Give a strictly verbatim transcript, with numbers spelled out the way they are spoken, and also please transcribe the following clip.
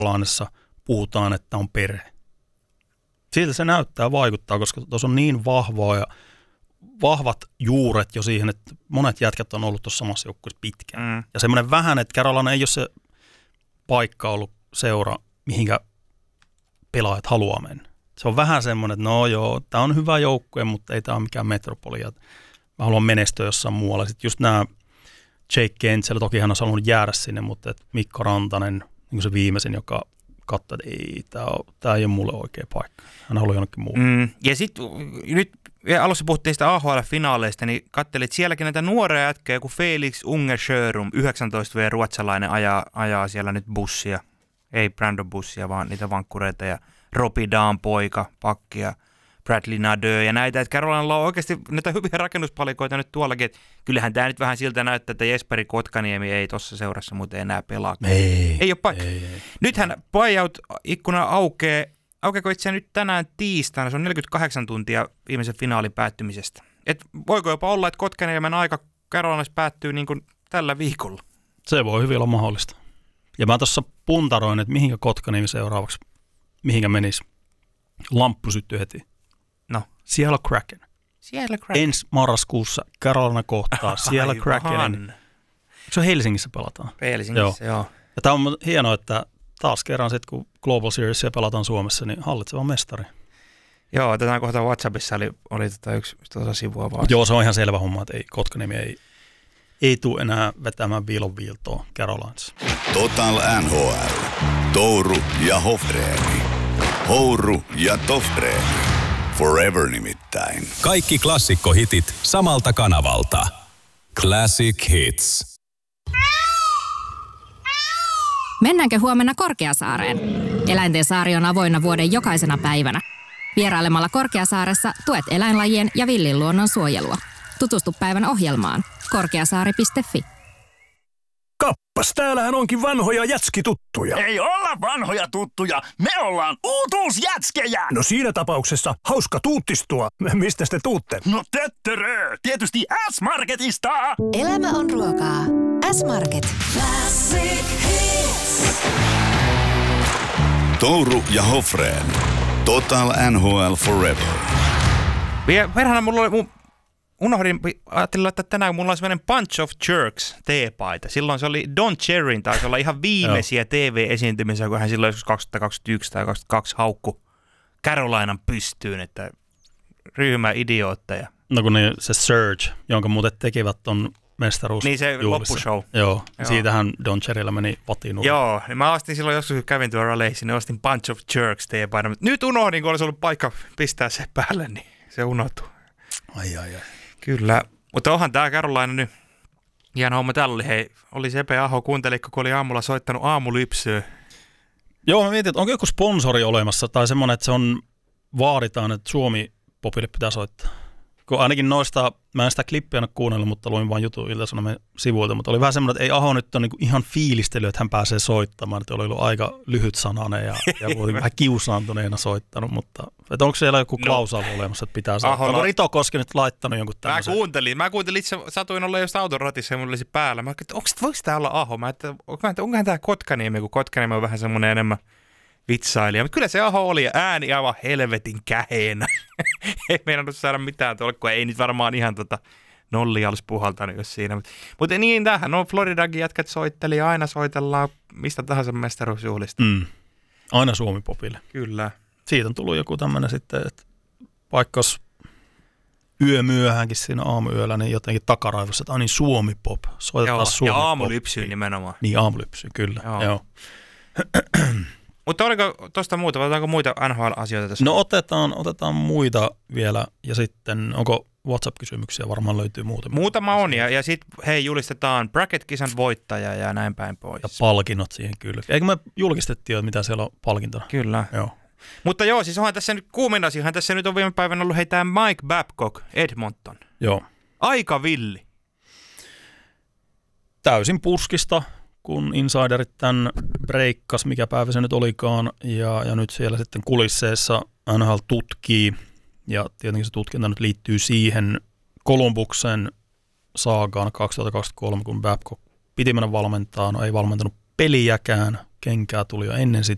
Carolinassa puhutaan, että on perhe. Siltä se näyttää vaikuttaa, koska tuossa on niin vahvaa ja vahvat juuret jo siihen, että monet jätkät on ollut tuossa samassa joukkueessa pitkään. Mm. Ja semmoinen vähän, että Carolina ei ole se paikka ollut seura, mihinkä pelaajat haluaa mennä. Se on vähän semmoinen, että no joo, tämä on hyvä joukkue, mutta ei tämä ole mikään metropoli. Mä haluan menestyä jossain muualla. Sitten just nämä Jake Kentsel, toki hän olisi halunnut jäädä sinne, mutta että Mikko Rantanen, niin kuin se viimeisin, joka katsoi, että ei, tämä, on, tämä ei ole mulle oikea paikka. Hän haluaa jonnekin muualle. Mm, ja sitten nyt alussa puhuttiin sitä A H L-finaaleista, niin katselit sielläkin näitä nuoria jätköjä, joku Felix Unge-Sjörum, yhdeksäntoista vuotias ruotsalainen ajaa, ajaa siellä nyt bussia. Ei Brandon bussia, vaan niitä vankkureita ja Robbie Daan poika, pakkia, Bradley Nadeau ja näitä. Että Carolinalla on oikeasti näitä hyviä rakennuspalikoita nyt tuollakin. Että kyllähän tämä nyt vähän siltä näyttää, että Jesperi Kotkaniemi ei tuossa seurassa muuten enää pelaa. Ei, ei ole paikka. Ei, ei. Nythän buyout-ikkuna aukeaa. Aukeako itse nyt tänään tiistaina? Se on neljäkymmentäkahdeksan tuntia viimeisen finaalin päättymisestä. Et voiko jopa olla, että Kotkaniemen aika Carolinassa päättyy niin kuin tällä viikolla? Se voi hyvin olla mahdollista. Ja mä tuossa puntaroin, että mihinkä Kotkaniemi seuraavaksi, mihinkä menisi. Lamppu syttyi heti. No. Siellä Kraken. Siellä Kraken. Ensi marraskuussa Carolina kohtaa. Siellä Kraken. Se on Helsingissä pelataan. Helsingissä, joo. joo. Ja tämä on hienoa, että taas kerran sitten, kun Global Seriesia pelataan Suomessa, niin hallitseva mestari. Joo, tätä kohtaa WhatsAppissa oli, oli tota yksi tuossa sivua vaan. Joo, se on ihan selvä homma, että ei, Kotkaniemi ei, ei tule enää vetämään viilon viiltoa Carolinassa. Total N H L. Touru ja Hofreeni. Houru ja Tofreeni. Forever nimittäin. Kaikki klassikkohitit samalta kanavalta. Classic Hits. Mennäänkö huomenna Korkeasaareen? Eläinten saari on avoinna vuoden jokaisena päivänä. Vierailemalla Korkeasaaressa tuet eläinlajien ja villin luonnon suojelua. Tutustu päivän ohjelmaan. korkeasaari piste fi. Kappas, täällähän onkin vanhoja jätskituttuja. Ei olla vanhoja tuttuja, me ollaan uutuusjätskejä! No siinä tapauksessa hauska tuuttistua. Mistä te tuutte? No töttörö, tietysti S-Marketista! Elämä on ruokaa. S-Market. Classic Hits. Touru ja Hofreen. Total N H L Forever. Verhana mulla oli... Mun... Unohdin, ajattelin, että tänään mulla oli sellainen Bunch of Jerks teepaita. Silloin se oli Don Cherryn, taisi olla ihan viimeisiä T V-esiintymisiä, kun hän silloin joskus kaksituhattakaksikymmentäyksi tai kaksituhattakaksikymmentäkaksi haukku Carolinan pystyyn, että ryhmä idiootteja. No kun niin, se Surge, jonka muuten tekivät ton mestaruus. Niin se loppushow. Joo, Joo. Siitähän Don Cherryllä meni patinuun. Joo, niin mä ostin silloin joskus, kun kävin tuolla Raleissä, niin ostin Bunch of Jerks teepaidan. Nyt unohdin, kun olisi ollut paikka pistää se päälle, niin se unohtui. Ai ai ai. Kyllä, mutta onhan tää Carolina nyt hieno homma. Täällä oli, hei, oli Sepe Aho, kuuntelikko, kun oli aamulla soittanut aamulypsyä. Joo, mä mietin, että onko joku sponsori olemassa tai semmoinen, että se on, vaaditaan, että Suomi-popille pitää soittaa. Kun ainakin noista, mä en sitä klippiä ole kuunnellut, mutta luin vaan jutun Ilta-Sanomien sivuilta, mutta oli vähän semmoinen, että ei Aho nyt ole niinku ihan fiilistely, että hän pääsee soittamaan, että oli ollut aika lyhyt sananen ja, ja vähän kiusaantuneena soittanut, mutta että onko siellä joku klausaali no. olemassa, että pitää soittaa? Onko Rito Koski nyt laittanut jonkun tämmöisen? Mä kuuntelin, mä kuuntelin itse, satuin olla just auton ratissa ja mulla olisi päällä. Mä ajattelin, että onko, voiko tää olla Aho? Mä että onkohan tää Kotkaniemi, kun Kotkaniemi on vähän semmoinen enemmän vitsailija. Mutta kyllä se Aho oli ääni aivan helvetin käheenä. Ei meinannut saada mitään tuolla, kun ei nyt varmaan ihan tota nollia olisi puhaltanut jos siinä. Mutta mut niin tähän, no Floridakin jätkät soitteli ja aina soitellaan mistä tahansa mestaruusjuhlista. Mm. Aina Suomi-popille. Kyllä. Siitä on tullut joku tämmöinen sitten, että vaikka yömyöhänkin siinä aamuyöllä, niin jotenkin takaraivossa, että on niin Suomi-pop. Soitetaan Suomi-pop. Ja aamulypsyyn nimenomaan. Niin, aamulypsyyn, kyllä. Joo. Joo. Mutta oliko tuosta muuta, vai otetaanko muita N H L-asioita tässä? No otetaan, otetaan muita vielä, ja sitten onko WhatsApp-kysymyksiä, varmaan löytyy muutama. Muutama on, ja, ja sitten hei, julistetaan bracket-kisan voittaja ja näin päin pois. Ja palkinnot siihen kyllä. Eikö me julkistettiin jo, mitä siellä on palkintona? Kyllä. Joo. Mutta joo, siis onhan tässä nyt kuumin asiahan, tässä nyt on viime päivänä ollut hei tämä Mike Babcock, Edmonton. Joo. Aika villi. Täysin puskista, kun insiderit tämän breikkas, mikä päivä se nyt olikaan, ja, ja nyt siellä sitten kulisseessa N H L tutkii, ja tietenkin se tutkinta nyt liittyy siihen Columbuksen saagaan kaksituhattakaksikymmentäkolme, kun Babcock piti mennä valmentaa, no ei valmentanut peliäkään, kenkää tuli jo ennen sitä,